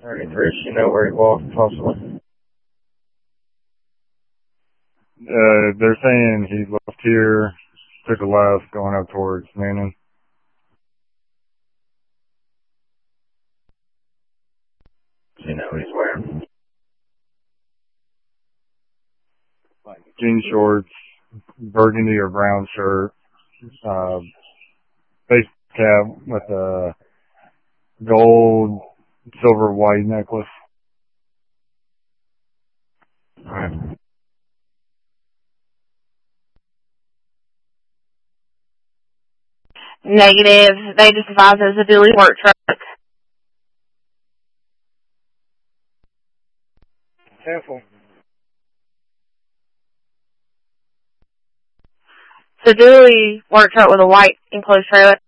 33, you know where he walked, possibly? They're saying he left here, took a left, going up towards Manning. Do you know what he's wearing? Jean shorts, burgundy or brown shirt, face cap with a gold, silver, white necklace. Alright. Negative. They just advise it was a dually work truck. Careful. It's a dually work truck with a white enclosed trailer.